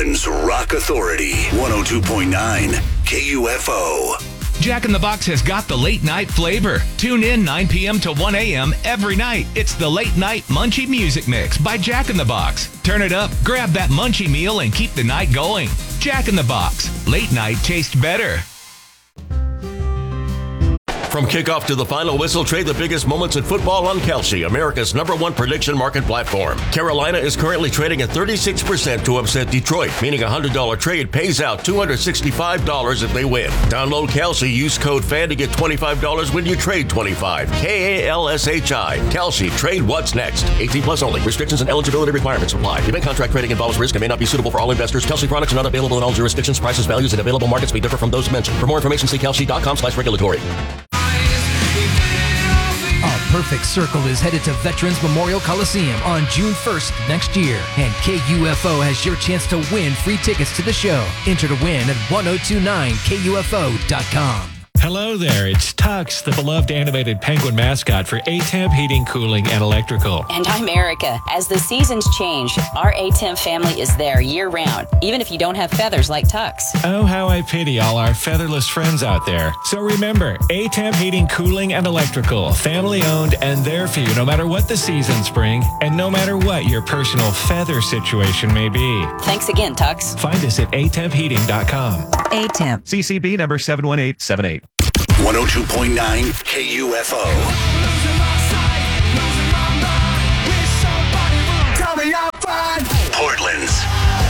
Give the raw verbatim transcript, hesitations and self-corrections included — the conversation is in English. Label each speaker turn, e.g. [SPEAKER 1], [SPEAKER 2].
[SPEAKER 1] Portland's Rock Authority, one oh two point nine K U F O.
[SPEAKER 2] Jack in the Box has got the late night flavor. Tune in nine p.m. to one a.m. every night. It's the Late Night Munchie Music Mix by Jack in the Box. Turn it up, grab that munchie meal, and keep the night going. Jack in the Box. Late night tastes better.
[SPEAKER 3] From kickoff to the final whistle, trade the biggest moments in football on Kalshi, America's number one prediction market platform. Carolina is currently trading at thirty-six percent to upset Detroit, meaning a one hundred dollars trade pays out two hundred sixty-five dollars if they win. Download Kalshi, use code FAN to get twenty-five dollars when you trade twenty-five dollars. K A L S H I. Kalshi, trade what's next. eighteen plus only. Restrictions and eligibility requirements apply. Event contract trading involves risk and may not be suitable for all investors. Kalshi products are not available in all jurisdictions. Prices, values, and available markets may differ from those mentioned. For more information, see kalshi.com slash regulatory.
[SPEAKER 4] A Perfect Circle is headed to Veterans Memorial Coliseum on June first next year, and K U F O has your chance to win free tickets to the show. Enter to win at ten twenty-nine K U F O dot com.
[SPEAKER 5] Hello there, it's Tux, the beloved animated penguin mascot for A-Temp Heating, Cooling, and Electrical.
[SPEAKER 6] And I'm Erica. As the seasons change, our A-Temp family is there year-round, even if you don't have feathers like Tux.
[SPEAKER 5] Oh, how I pity all our featherless friends out there. So remember, A-Temp Heating, Cooling, and Electrical, family-owned and there for you no matter what the seasons bring and no matter what your personal feather situation may be.
[SPEAKER 6] Thanks again, Tux.
[SPEAKER 5] Find us at a temp heating dot com.
[SPEAKER 6] A-Temp.
[SPEAKER 7] C C B number seven one eight seven eight.
[SPEAKER 1] one oh two point nine K U F O. Portland's